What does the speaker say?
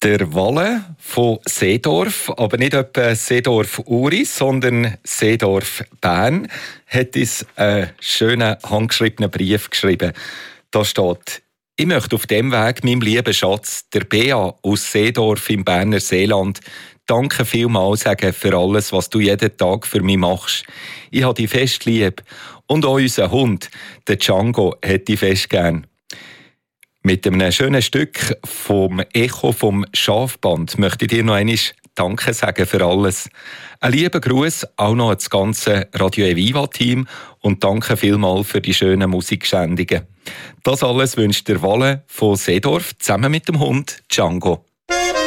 Der Walle von Seedorf, aber nicht etwa Seedorf-Uri, sondern Seedorf-Bern, hat uns einen schönen handgeschriebenen Brief geschrieben. Da steht: Ich möchte auf dem Weg meinem lieben Schatz, der Bea aus Seedorf im Berner Seeland, danke vielmals sagen für alles, was du jeden Tag für mich machst. Ich habe dich fest lieb. Und auch unser Hund, der Django, hätte ich fest gern. Mit einem schönen Stück vom Echo vom Schafband möchte ich dir noch einmal Danke sagen für alles. Ein lieber Gruß auch noch an das ganze Radio Eviva-Team und danke vielmals für die schönen Musiksendungen. Das alles wünscht der Walle von Seedorf zusammen mit dem Hund Django.